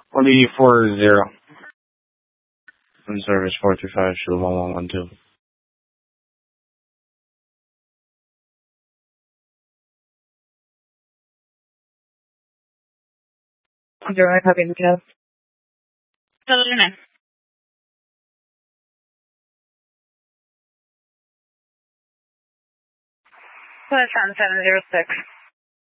18040. In service 435 to 1112. Zero, copy the cab. Todo lunes. Sunshine 706.